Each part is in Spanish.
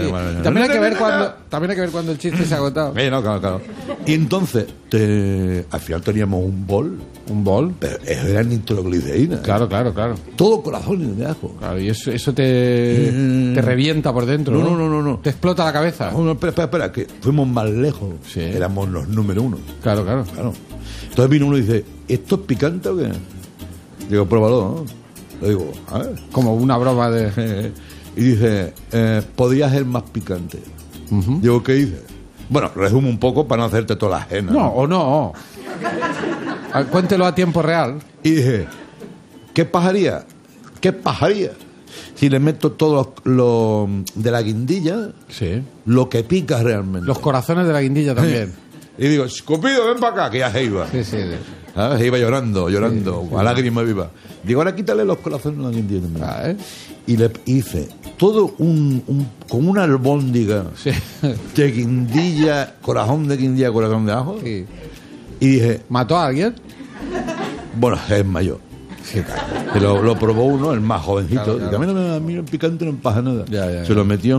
También hay que ver cuando el chiste se ha agotado. No, claro. Y entonces, al final teníamos un bol. ¿Un bol? Pero era nitroglicerina. Claro. Todo corazón de ajo. Claro, y eso te revienta por dentro. No. Te explota la cabeza. No, espera, que fuimos más lejos. Sí. Éramos los número 1. Claro. Entonces vino uno y dice, ¿esto es picante o qué? Digo, pruébalo, ¿no? Le digo, a ver. Como una broma de... Y dice, podría ser más picante. Uh-huh. Digo, ¿qué dices? Bueno, resumo un poco para no hacerte todas las genas. No. Cuéntelo a tiempo real. Y dije, ¿qué pasaría si le meto todo lo de la guindilla? Sí. Lo que pica realmente. Los corazones de la guindilla también. Y digo, Cupido, ven para acá, que ya se iba. Sí. ¿Sabes? Se iba llorando, a lágrimas viva. Digo, ahora quítale los corazones a la guindilla también. Y le hice todo con una albóndiga de guindilla, corazón de guindilla, corazón de ajo. Sí. Y dije, ¿mató a alguien? Bueno, es mayor. Sí, claro. Lo probó uno, el más jovencito. Claro. A mí el picante no me pasa nada. Ya. Se lo metió.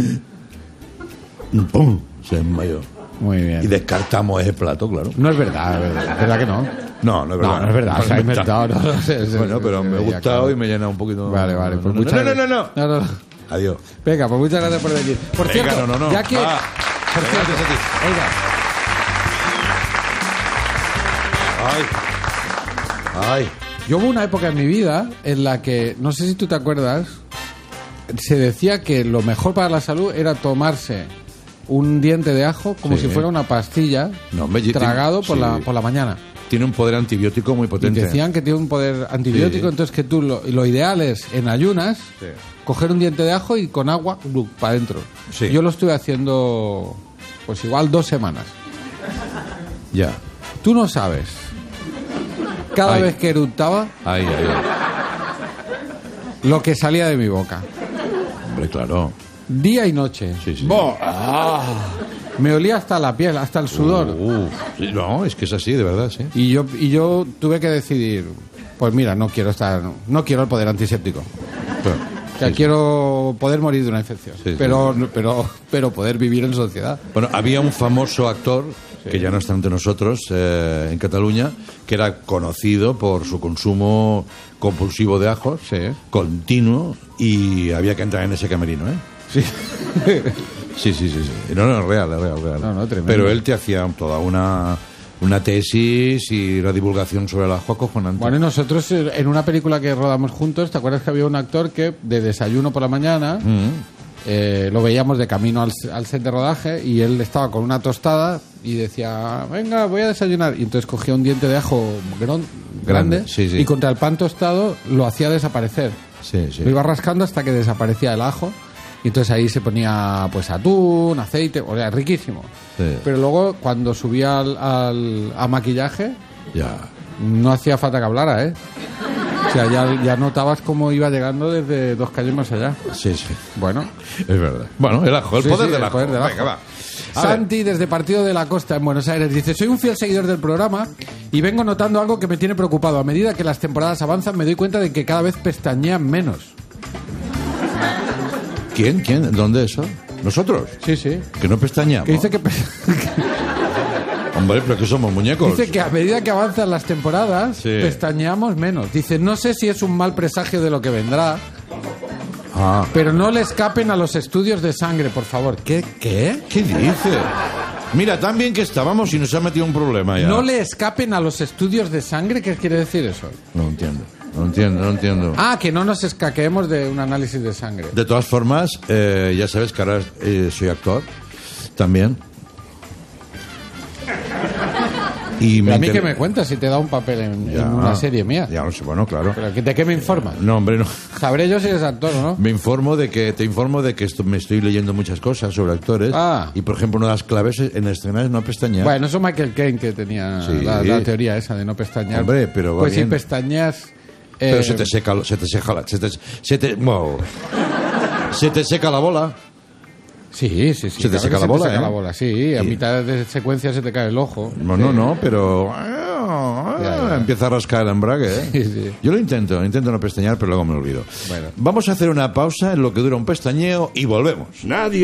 ¡Pum! Se desmayó. Muy bien. Y descartamos ese plato, claro. No es verdad, ¿verdad que no? No es verdad. No es verdad, se ha inventado. Bueno, pero me ha gustado y me llena un poquito. Vale. Pues No. Adiós. Venga, pues muchas gracias por venir. Por cierto, no. ya que... Por cierto, oiga. Ay. Yo hubo una época en mi vida en la que, no sé si tú te acuerdas, se decía que lo mejor para la salud era tomarse un diente de ajo como si fuera una pastilla tragado por la mañana. Tiene un poder antibiótico muy potente. Y decían que tiene un poder antibiótico, entonces que tú lo ideal es en ayunas coger un diente de ajo y con agua para adentro. Sí. Yo lo estuve haciendo pues igual 2 semanas. Ya. Tú no sabes. Cada vez que eructaba lo que salía de mi boca. Hombre, claro. Día y noche. Sí. Me olía hasta la piel, hasta el sudor. No, es que es así, de verdad, sí. Y yo tuve que decidir, pues mira, no quiero el poder antiséptico. Quiero poder morir de una infección, pero poder vivir en sociedad. Bueno, había un famoso actor que ya no está entre nosotros en Cataluña, que era conocido por su consumo compulsivo de ajos, continuo, y había que entrar en ese camerino, ¿eh? Sí. Sí. No, real. No, tremendo. Pero él te hacía toda una tesis y la divulgación sobre el ajo acojonante. Bueno, y nosotros en una película que rodamos juntos, ¿te acuerdas que había un actor que de desayuno por la mañana lo veíamos de camino al set de rodaje y él estaba con una tostada y decía, venga, voy a desayunar, y entonces cogía un diente de ajo grande y contra el pan tostado lo hacía desaparecer. Lo iba rascando hasta que desaparecía el ajo. Y entonces ahí se ponía pues atún, aceite, o sea, riquísimo. Pero luego cuando subía a maquillaje, no hacía falta que hablara, ¿eh? O sea, ya notabas cómo iba llegando desde 2 calles más allá. Sí. Bueno. Es verdad. Bueno, el ajo, el poder del ajo. Venga, va. Santi, desde Partido de la Costa, en Buenos Aires, dice: soy un fiel seguidor del programa y vengo notando algo que me tiene preocupado. A medida que las temporadas avanzan, me doy cuenta de que cada vez pestañean menos. ¿Quién? ¿Dónde eso? ¿Nosotros? Sí. Que no pestañeamos. Que dice que... Hombre, pero que somos muñecos. Dice que a medida que avanzan las temporadas, pestañeamos menos. Dice, no sé si es un mal presagio de lo que vendrá, pero no le escapen a los estudios de sangre, por favor. ¿Qué? ¿Qué dice? Mira, tan bien que estábamos y nos ha metido un problema ya. ¿No le escapen a los estudios de sangre? ¿Qué quiere decir eso? No entiendo. Que no nos escaqueemos de un análisis de sangre. De todas formas, ya sabes que ahora soy actor también. Y a mí que me cuentas si te da un papel en una serie mía. Ya, bueno, claro. ¿Pero de qué me informas? No, hombre, no. Sabré yo si eres actor o no. Te informo de que me estoy leyendo muchas cosas sobre actores. Y, por ejemplo, una de las claves en escenas es no pestañear. Bueno, eso Michael Caine que tenía la teoría esa de no pestañear. Hombre, pero pues bien. Si pestañeas... Pero se te seca la bola. Sí. Se te seca la bola, la bola, sí. A mitad de secuencia se te cae el ojo. No, pero... Empieza a rascar el embrague, ¿eh? Sí. Yo lo intento no pestañear, pero luego me olvido. Bueno. Vamos a hacer una pausa en lo que dura un pestañeo y volvemos. Nadie